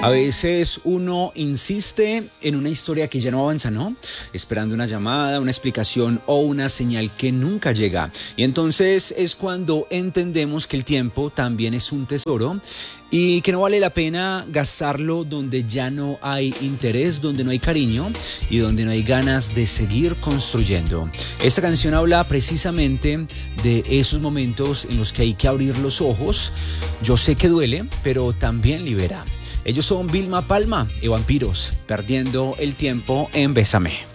A veces uno insiste en una historia que ya no avanza, ¿no? Esperando una llamada, una explicación o una señal que nunca llega. Y entonces es cuando entendemos que el tiempo también es un tesoro y que no vale la pena gastarlo donde ya no hay interés, donde no hay cariño y donde no hay ganas de seguir construyendo. Esta canción habla precisamente de esos momentos en los que hay que abrir los ojos. Yo sé que duele, pero también libera. Ellos son Vilma Palma y Vampiros, perdiendo el tiempo en Bésame.